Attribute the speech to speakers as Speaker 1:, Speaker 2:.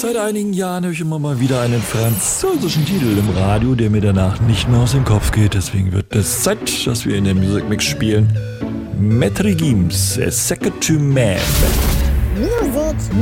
Speaker 1: Seit einigen Jahren höre ich immer mal wieder einen französischen Titel im Radio, der mir danach nicht mehr aus dem Kopf geht. Deswegen wird es Zeit, dass wir in den Music Mix spielen. Maître Gims, Second to Man.
Speaker 2: Music